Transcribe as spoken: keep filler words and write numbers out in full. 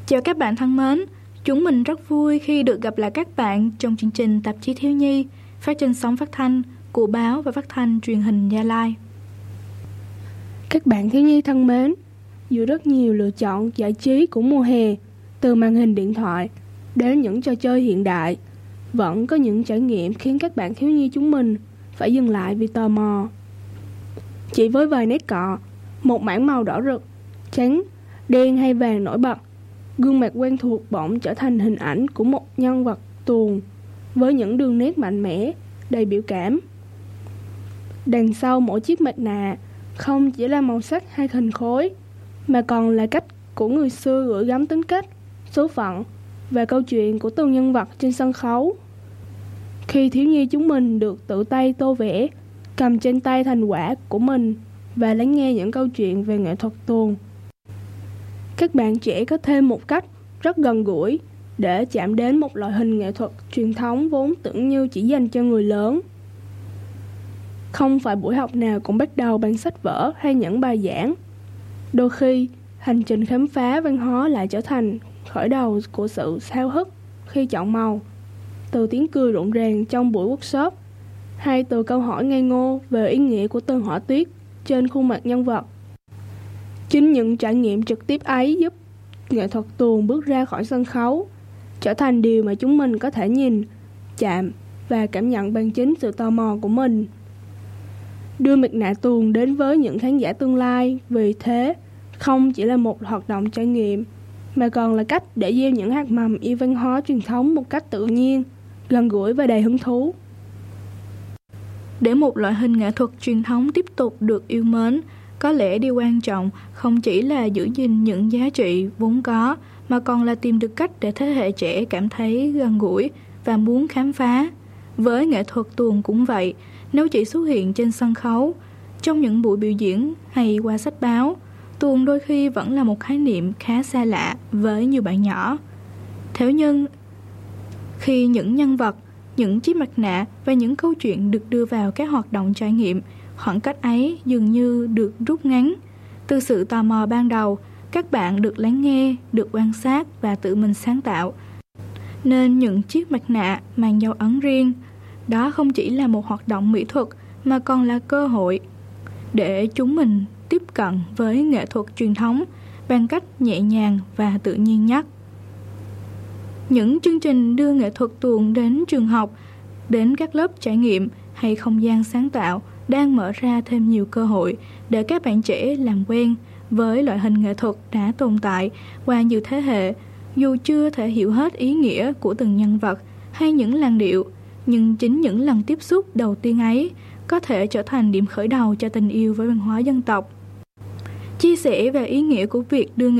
Chào các bạn thân mến, chúng mình rất vui khi được gặp lại các bạn trong chương trình Tạp chí Thiếu nhi phát trên sóng phát thanh của báo và phát thanh truyền hình Gia Lai. Các bạn thiếu nhi thân mến, giữa rất nhiều lựa chọn giải trí của mùa hè, từ màn hình điện thoại đến những trò chơi hiện đại, vẫn có những trải nghiệm khiến các bạn thiếu nhi chúng mình phải dừng lại vì tò mò. Chỉ với vài nét cọ, một mảng màu đỏ rực, trắng, đen hay vàng nổi bật, gương mặt quen thuộc bỗng trở thành hình ảnh của một nhân vật tuồng với những đường nét mạnh mẽ, đầy biểu cảm. Đằng sau mỗi chiếc mặt nạ không chỉ là màu sắc hay hình khối, mà còn là cách của người xưa gửi gắm tính cách, số phận và câu chuyện của từng nhân vật trên sân khấu. Khi thiếu nhi chúng mình được tự tay tô vẽ, cầm trên tay thành quả của mình và lắng nghe những câu chuyện về nghệ thuật tuồng, các bạn trẻ có thêm một cách rất gần gũi để chạm đến một loại hình nghệ thuật truyền thống vốn tưởng như chỉ dành cho người lớn. Không phải buổi học nào cũng bắt đầu bằng sách vở hay những bài giảng. Đôi khi, hành trình khám phá văn hóa lại trở thành khởi đầu của sự háo hức khi chọn màu, từ tiếng cười rộn ràng trong buổi workshop, hay từ câu hỏi ngây ngô về ý nghĩa của từng họa tiết trên khuôn mặt nhân vật. Chính những trải nghiệm trực tiếp ấy giúp nghệ thuật tuồng bước ra khỏi sân khấu, trở thành điều mà chúng mình có thể nhìn, chạm và cảm nhận bằng chính sự tò mò của mình. Đưa mặt nạ tuồng đến với những khán giả tương lai, vì thế không chỉ là một hoạt động trải nghiệm, mà còn là cách để gieo những hạt mầm yêu văn hóa truyền thống một cách tự nhiên, gần gũi và đầy hứng thú. Để một loại hình nghệ thuật truyền thống tiếp tục được yêu mến, có lẽ điều quan trọng không chỉ là giữ gìn những giá trị vốn có, mà còn là tìm được cách để thế hệ trẻ cảm thấy gần gũi và muốn khám phá. Với nghệ thuật tuồng cũng vậy, nếu chỉ xuất hiện trên sân khấu, trong những buổi biểu diễn hay qua sách báo, tuồng đôi khi vẫn là một khái niệm khá xa lạ với nhiều bạn nhỏ. Thế nhưng, khi những nhân vật, những chiếc mặt nạ và những câu chuyện được đưa vào các hoạt động trải nghiệm, khoảng cách ấy dường như được rút ngắn. Từ sự tò mò ban đầu, các bạn được lắng nghe, được quan sát và tự mình sáng tạo. Nên những chiếc mặt nạ mang dấu ấn riêng. Đó không chỉ là một hoạt động mỹ thuật mà còn là cơ hội để chúng mình tiếp cận với nghệ thuật truyền thống bằng cách nhẹ nhàng và tự nhiên nhất. Những chương trình đưa nghệ thuật tuồng đến trường học, đến các lớp trải nghiệm hay không gian sáng tạo đang mở ra thêm nhiều cơ hội để các bạn trẻ làm quen với loại hình nghệ thuật đã tồn tại qua nhiều thế hệ, dù chưa thể hiểu hết ý nghĩa của từng nhân vật hay những làn điệu, nhưng chính những lần tiếp xúc đầu tiên ấy có thể trở thành điểm khởi đầu cho tình yêu với văn hóa dân tộc. Chia sẻ về ý nghĩa của việc đưa nghệ